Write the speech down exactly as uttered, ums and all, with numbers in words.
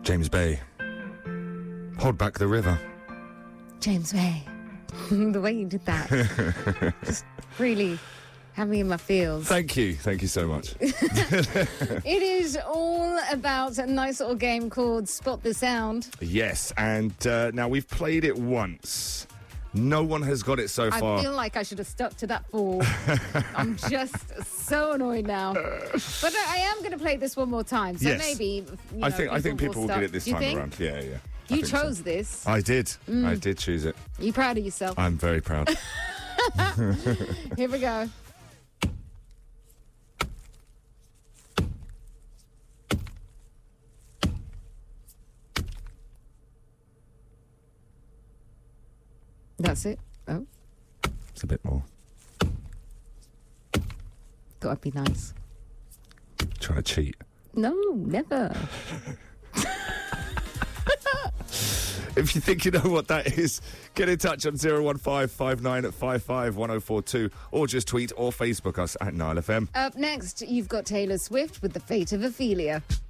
James Bay. Hold back the river. James Bay. The way you did that. Just really had me in my feels. Thank you. Thank you so much. It is all about a nice little game called Spot the Sound. Yes, and uh, now we've played it once. No one has got it so far. I feel like I should have stuck to that ball. I'm just so annoyed now. But I am going to play this one more time. So Yes. maybe, you know, I think I think people will start- get it this Do you time think? around. Yeah, yeah. I You think so. chose this. I did. Mm. I did choose it. Are you proud of yourself? I'm very proud. Here we go. That's it. Oh, It's a bit more. gotta be nice. Trying to cheat. No, never. If you think you know what that is, get in touch on zero one five five nine five five one oh four two or just tweet or Facebook us at Nile F M. Up next, you've got Taylor Swift with The Fate of Ophelia.